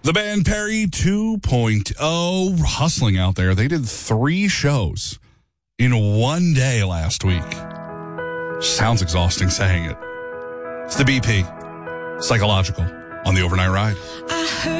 The band Perry 2.0 hustling out there. They did 3 shows in one day last week. Sounds exhausting saying it. It's the BP. Psychological on the Overnight Ride.